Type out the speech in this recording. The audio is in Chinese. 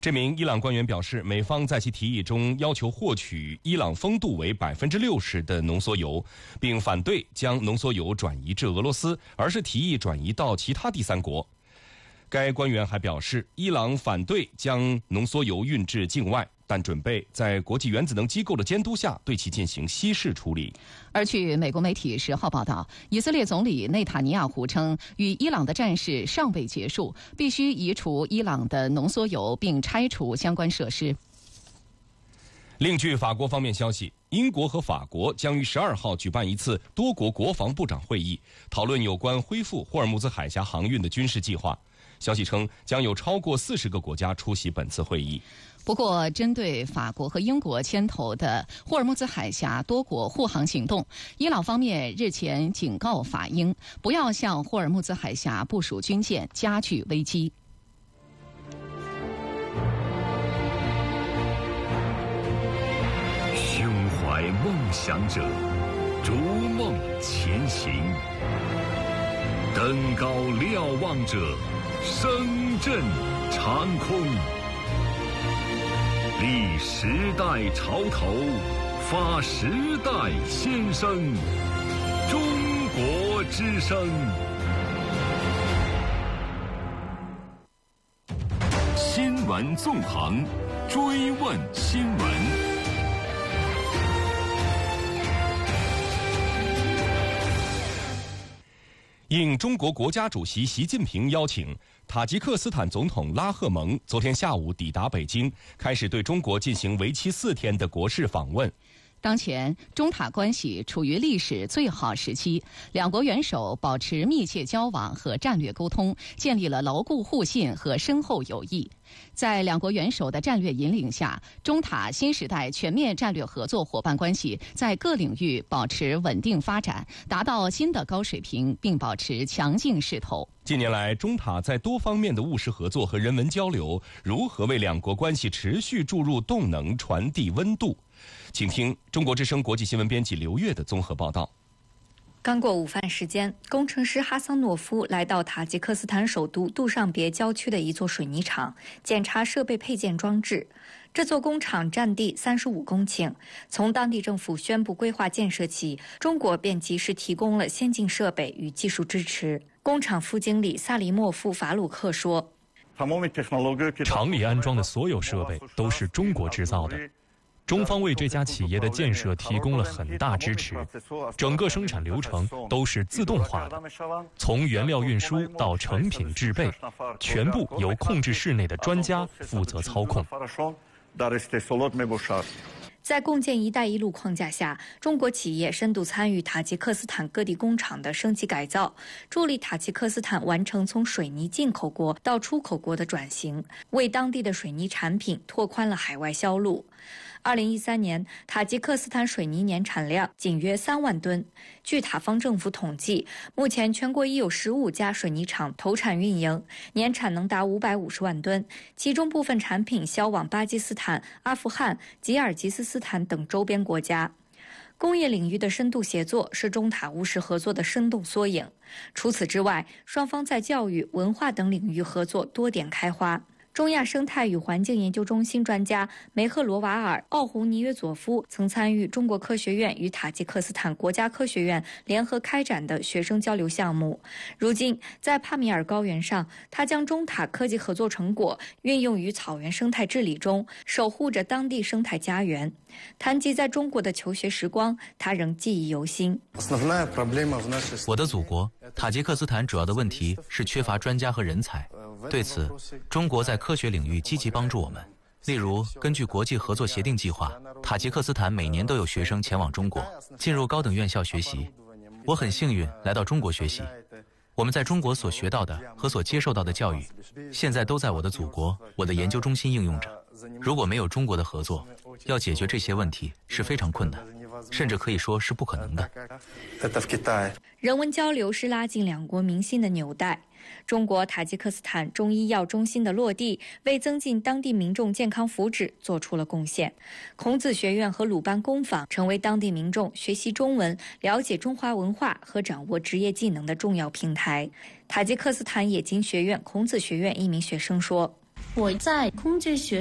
这名伊朗官员表示，美方在其提议中要求获取伊朗风度为60%的浓缩铀，并反对将浓缩铀转移至俄罗斯，而是提议转移到其他第三国。该官员还表示，伊朗反对将浓缩铀运至境外，但准备在国际原子能机构的监督下对其进行稀释处理。 而据美国媒体10号报道，以色列总理内塔尼亚胡称，与伊朗的战事尚未结束，必须移除伊朗的浓缩铀并拆除相关设施。 另据法国方面消息，英国和法国将于12号举办一次多国国防部长会议，讨论有关恢复霍尔木兹海峡航运的军事计划。消息称，将有超过40个国家出席本次会议。 不过，针对法国和英国牵头的霍尔木兹海峡多国护航行动，伊朗方面日前警告法英，不要向霍尔木兹海峡部署军舰，加剧危机。 胸怀梦想者，逐梦前行；登高瞭望者，声震长空。立时代潮头，发时代先声。中国之声。新闻纵横，追问新闻。 应中国国家主席习近平邀请，塔吉克斯坦总统拉赫蒙昨天下午抵达北京，开始对中国进行为期4天的国事访问。 当前，中塔关系处于历史最好时期，两国元首保持密切交往和战略沟通，建立了牢固互信和深厚友谊。在两国元首的战略引领下，中塔新时代全面战略合作伙伴关系在各领域保持稳定发展，达到新的高水平，并保持强劲势头。 近年来，中塔在多方面的务实合作和人文交流，如何为两国关系持续注入动能、传递温度？请听中国之声国际新闻编辑刘越的综合报道。 刚过午饭时间，工程师哈桑诺夫来到塔吉克斯坦首都杜尚别郊区的一座水泥厂，检查设备配件装置。这座工厂占地35公顷，从当地政府宣布规划建设起，中国便及时提供了先进设备与技术支持。工厂副经理萨利莫夫·法鲁克说：“ 厂里安装的所有设备都是中国制造的。中方为这家企业的建设提供了很大支持，整个生产流程都是自动化的，从原料运输到成品制备，全部由控制室内的专家负责操控。” 在共建“一带一路”框架下，中国企业深度参与塔吉克斯坦各地工厂的升级改造，助力塔吉克斯坦完成从水泥进口国到出口国的转型，为当地的水泥产品拓宽了海外销路。2013年，塔吉克斯坦水泥年产量仅约3万吨。据塔方政府统计，目前全国已有15家水泥厂投产运营，年产能达550万吨，其中部分产品销往巴基斯坦、阿富汗、吉尔吉斯斯坦等周边国家。工业领域的深度协作是中塔务实合作的生动缩影。除此之外，双方在教育、文化等领域合作多点开花。中亚生态与环境研究中心专家梅赫罗瓦尔·奥胡尼约佐夫曾参与中国科学院与塔吉克斯坦国家科学院联合开展的学生交流项目。如今，在帕米尔高原上，他将中塔科技合作成果运用于草原生态治理中，守护着当地生态家园。谈及在中国的求学时光，他仍记忆犹新。 我的祖国塔吉克斯坦主要的问题是缺乏专家和人才，对此，中国在科学领域积极帮助我们。例如，根据国际合作协定计划，塔吉克斯坦每年都有学生前往中国，进入高等院校学习。我很幸运来到中国学习。我们在中国所学到的和所接受到的教育，现在都在我的祖国、我的研究中心应用着。如果没有中国的合作，要解决这些问题是非常困难，甚至可以说是不可能的。 人文交流是拉近两国民心的纽带。中国塔吉克斯坦中医药中心的落地，为增进当地民众健康福祉做出了贡献。孔子学院和鲁班工坊成为当地民众学习中文、了解中华文化和掌握职业技能的重要平台。塔吉克斯坦冶金学院孔子学院一名学生说：“ 我在空军学